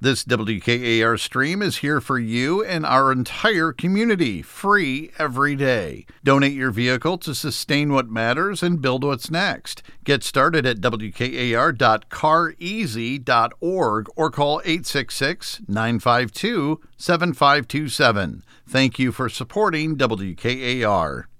This WKAR stream is here for you and our entire community, free every day. Donate your vehicle to sustain what matters and build what's next. Get started at WKAR.careasy.org or call 866-952-7527. Thank you for supporting WKAR.